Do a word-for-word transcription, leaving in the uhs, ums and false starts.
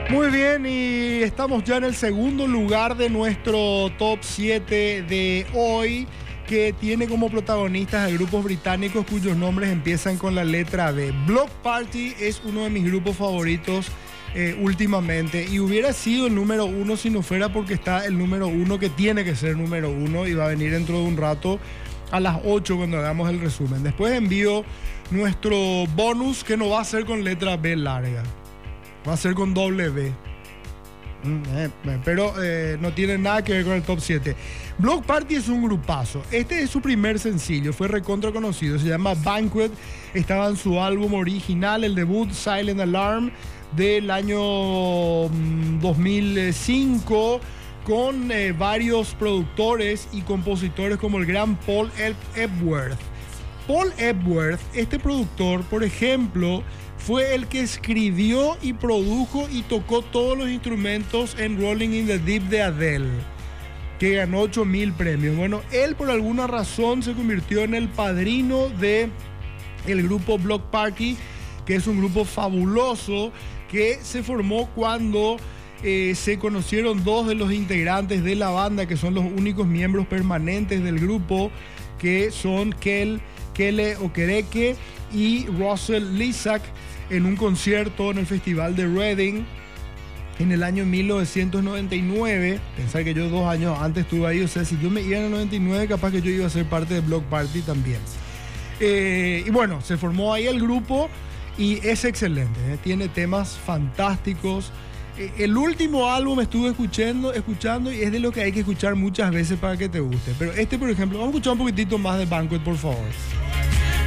Muy bien, y estamos ya en el segundo lugar de nuestro top siete de hoy, que tiene como protagonistas a grupos británicos cuyos nombres empiezan con la letra B. Bloc Party es uno de mis grupos favoritos eh, últimamente, y hubiera sido el número uno si no fuera porque está el número uno que tiene que ser número uno y va a venir dentro de un rato a las ocho cuando hagamos el resumen. Después envío nuestro bonus, que no va a ser con letra B larga, va a ser con doble B. Mm, eh, pero eh, no tiene nada que ver con el top siete. Bloc Party es un grupazo. Este es su primer sencillo, fue recontra conocido, se llama Banquet. Estaba en su álbum original, el debut Silent Alarm del año mm, dos mil cinco, con eh, varios productores y compositores como el gran Paul Epworth. Paul Epworth, este productor, por ejemplo, fue el que escribió y produjo y tocó todos los instrumentos en Rolling in the Deep de Adele, que ganó ocho mil premios. Bueno, él por alguna razón se convirtió en el padrino de el grupo Bloc Party, que es un grupo fabuloso que se formó cuando eh, se conocieron dos de los integrantes de la banda, que son los únicos miembros permanentes del grupo, que son Kel, Kele Okereke y Russell Lisak, en un concierto en el Festival de Reading en el año mil novecientos noventa y nueve. Pensar que yo dos años antes estuve ahí, o sea, si yo me iba en el noventa y nueve, capaz que yo iba a ser parte de Bloc Party también. Eh, y bueno, se formó ahí el grupo y es excelente, ¿eh? Tiene temas fantásticos. Eh, el último álbum estuve escuchando, escuchando y es de lo que hay que escuchar muchas veces para que te guste. Pero este, por ejemplo, vamos a escuchar un poquitito más de Banquet, por favor.